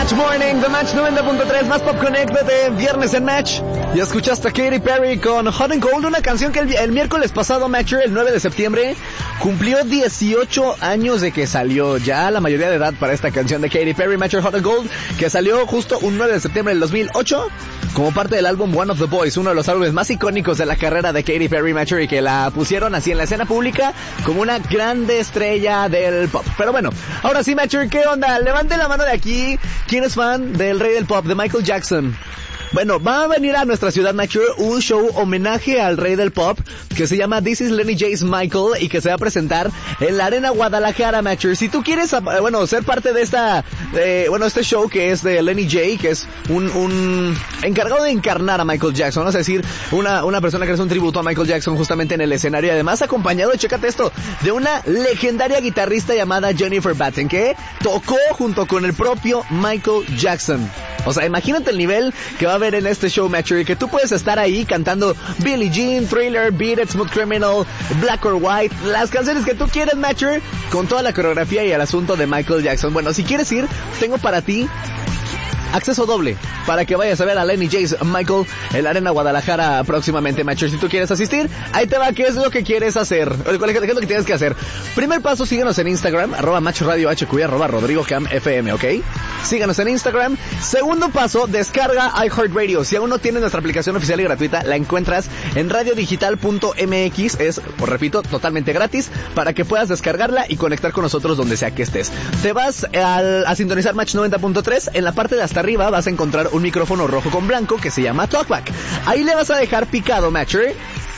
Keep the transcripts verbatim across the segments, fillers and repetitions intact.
Match Morning, The Match noventa punto tres, más pop, conéctate, viernes en Match. Y escuchaste a Katy Perry con Hot and Cold, una canción que el, el miércoles pasado, Matcher, el nueve de septiembre, cumplió dieciocho años de que salió. Ya la mayoría de edad para esta canción de Katy Perry, Matcher, Hot and Cold, que salió justo un nueve de septiembre del dos mil ocho, como parte del álbum One of the Boys, uno de los álbumes más icónicos de la carrera de Katy Perry, Matcher, y que la pusieron así en la escena pública como una grande estrella del pop. Pero bueno, ahora sí, Matcher, ¿qué onda? Levante la mano de aquí. ¿Quién es fan del rey del pop, de Michael Jackson? Bueno, va a venir a nuestra ciudad, Matcher, un show homenaje al rey del pop que se llama This is Lenny J's Michael y que se va a presentar en la Arena Guadalajara, Matcher. Si tú quieres, bueno, ser parte de esta, eh, bueno, este show que es de Lenny J, que es un, un encargado de encarnar a Michael Jackson, ¿no? Es decir, una, una persona que hace un tributo a Michael Jackson justamente en el escenario, y además acompañado, chécate esto, de una legendaria guitarrista llamada Jennifer Batten, que tocó junto con el propio Michael Jackson. O sea, imagínate el nivel que va a haber en este show, Matcher, y que tú puedes estar ahí cantando Billie Jean, Thriller, Beat It, Smooth Criminal, Black or White, las canciones que tú quieres, Matcher, con toda la coreografía y el asunto de Michael Jackson. Bueno, si quieres ir, tengo para ti acceso doble para que vayas a ver a Lenny J's Michael en la Arena Guadalajara próximamente, Matcher. Si tú quieres asistir, ahí te va. ¿Qué es lo que quieres hacer? ¿Qué es lo que tienes que hacer? Primer paso, síguenos en Instagram, arroba Match Radio H Q, arroba Rodrigo Cam F M, ¿ok? Síganos en Instagram. Segundo paso, descarga iHeartRadio. Si aún no tienes nuestra aplicación oficial y gratuita, la encuentras en radiodigital punto m x. Es, pues repito, totalmente gratis para que puedas descargarla y conectar con nosotros donde sea que estés. Te vas al, a sintonizar Match noventa punto tres. En la parte de hasta arriba vas a encontrar un micrófono rojo con blanco que se llama Talkback. Ahí le vas a dejar picado, Matcher,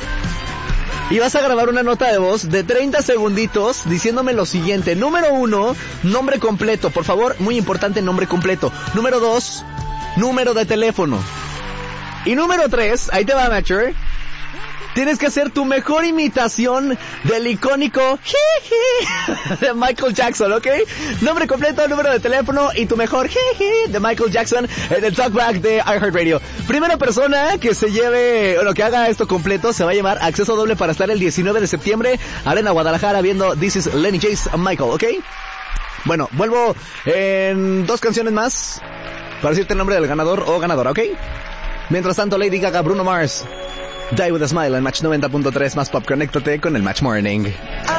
y vas a grabar una nota de voz de treinta segunditos diciéndome lo siguiente. Número uno, nombre completo. Por favor, muy importante, nombre completo. Número dos, número de teléfono. Y número tres, ahí te va, Matcher, tienes que hacer tu mejor imitación del icónico jeje de Michael Jackson, ¿ok? Nombre completo, número de teléfono y tu mejor jeje de Michael Jackson en el Talkback de iHeartRadio. Primera persona que se lleve, o lo que haga esto completo, se va a llevar acceso doble para estar el diecinueve de septiembre, Arena Guadalajara, viendo This is Lenny J's Michael, ¿ok? Bueno, vuelvo en dos canciones más para decirte el nombre del ganador o ganadora, ¿ok? Mientras tanto, Lady Gaga, Bruno Mars, Die With A Smile en Match noventa punto tres, más pop. Conéctate con el Match Morning.